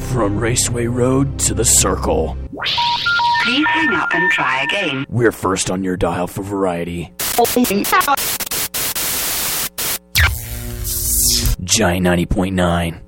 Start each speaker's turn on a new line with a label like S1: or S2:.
S1: From Raceway Road to the Circle.
S2: Please hang up and try again.
S1: We're first on your dial for variety. Giant 90.9.